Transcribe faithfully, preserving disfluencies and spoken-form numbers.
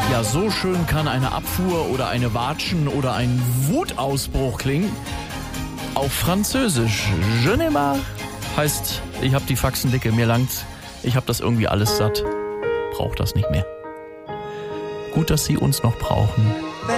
Ja, so schön kann eine Abfuhr oder eine Watschen oder ein Wutausbruch klingen. Auf Französisch. Je ne marre heißt, ich hab die Faxen dicke, mir langt's. Ich hab das irgendwie alles satt. Brauch das nicht mehr. Gut, dass Sie uns noch brauchen.